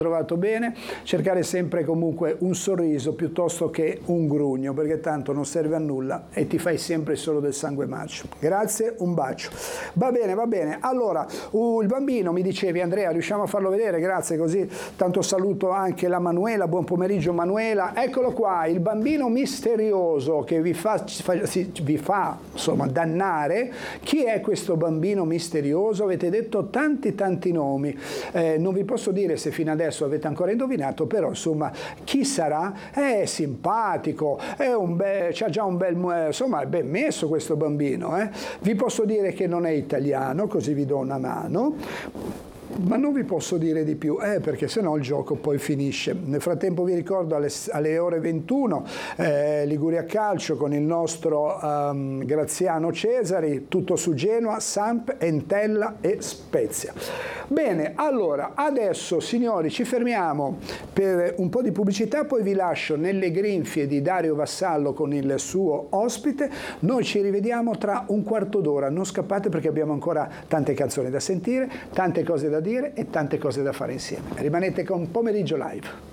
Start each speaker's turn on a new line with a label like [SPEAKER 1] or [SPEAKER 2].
[SPEAKER 1] trovato bene, cercare sempre comunque un sorriso piuttosto che un grugno, perché tanto non serve a nulla e ti fai sempre solo del sangue marcio. Grazie, un bacio. Va bene, va bene. Allora, il bambino, mi dicevi Andrea, riusciamo a farlo vedere? Grazie, così tanto saluto anche la Manuela. Buon pomeriggio Manuela. Eccolo qua, il bambino misterioso che vi fa insomma dannare. Chi è questo bambino misterioso? Avete detto tanti nomi. Non vi posso dire se fino adesso avete ancora indovinato, però insomma chi sarà? È simpatico, c'ha già un bel, insomma è ben messo questo bambino, Vi posso dire che non è italiano, così vi do una mano. Ma non vi posso dire di più, perché sennò il gioco poi finisce. Nel frattempo vi ricordo alle ore 21 Liguria Calcio con il nostro Graziano Cesari, tutto su Genoa, Samp, Entella e Spezia. Bene, allora adesso signori ci fermiamo per un po' di pubblicità, poi vi lascio nelle grinfie di Dario Vassallo con il suo ospite. Noi ci rivediamo tra un quarto d'ora, non scappate perché abbiamo ancora tante canzoni da sentire, tante cose da dire e tante cose da fare insieme. Rimanete con Pomeriggio Live.